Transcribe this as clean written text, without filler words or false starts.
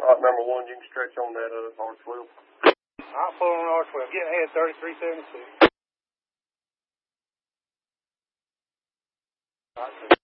number one, you can stretch on that R12. I'll pull on R12. Get ahead, 3372.